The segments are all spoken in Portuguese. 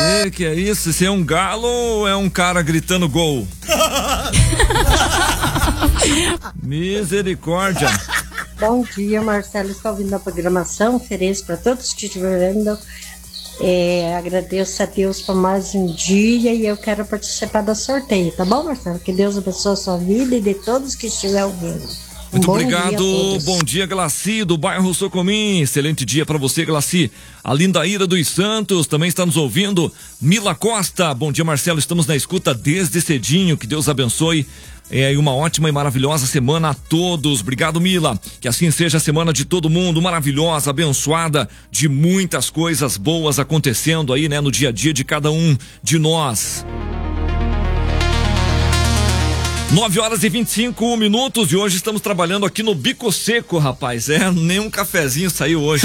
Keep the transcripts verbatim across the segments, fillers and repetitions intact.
E que é isso? Você é um galo ou é um cara gritando gol? Misericórdia. Bom dia, Marcelo. Estou ouvindo a programação. Ofereço para todos que estiverem vendo. É, agradeço a Deus por mais um dia e eu quero participar do sorteio, tá bom, Marcelo? Que Deus abençoe a sua vida e de todos que estiverem ouvindo. Muito Bom obrigado, dia bom dia, Glaci, do bairro Socomim. Excelente dia para você, Glaci. A Lindaíra dos Santos também está nos ouvindo. Mila Costa, bom dia, Marcelo. Estamos na escuta desde cedinho. Que Deus abençoe. É, e uma ótima e maravilhosa semana a todos. Obrigado, Mila. Que assim seja a semana de todo mundo, maravilhosa, abençoada, de muitas coisas boas acontecendo aí, né, no dia a dia de cada um de nós. nove horas e vinte e cinco minutos e hoje estamos trabalhando aqui no Bico Seco, rapaz. É, nem um cafezinho saiu hoje.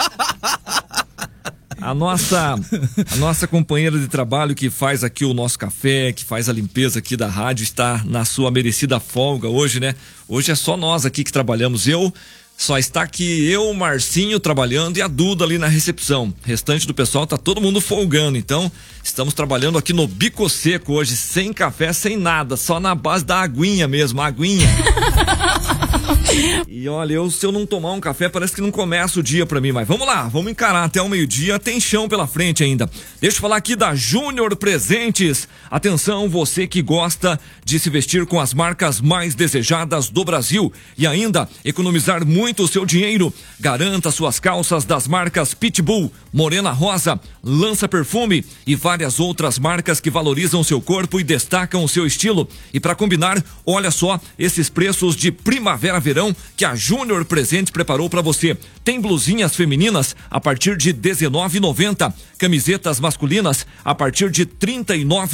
A nossa, a nossa companheira de trabalho que faz aqui o nosso café, que faz a limpeza aqui da rádio, está na sua merecida folga hoje, né? Hoje é só nós aqui que trabalhamos. Eu, só está aqui eu, o Marcinho trabalhando e a Duda ali na recepção. O restante do pessoal tá todo mundo folgando, então estamos trabalhando aqui no Bico Seco hoje, sem café, sem nada, só na base da aguinha mesmo, a aguinha. E olha, eu, se eu não tomar um café, parece que não começa o dia pra mim, mas vamos lá, vamos encarar até o meio-dia, tem chão pela frente ainda. Deixa eu falar aqui da Júnior Presentes. Atenção, você que gosta de se vestir com as marcas mais desejadas do Brasil e ainda economizar muito o seu dinheiro, garanta suas calças das marcas Pitbull, Morena Rosa, Lança Perfume e várias outras marcas que valorizam seu corpo e destacam o seu estilo. E para combinar, olha só esses preços de primavera-verão que a Júnior Presentes preparou para você. Tem blusinhas femininas a partir de dezenove reais e noventa centavos, camisetas masculinas a partir de trinta e nove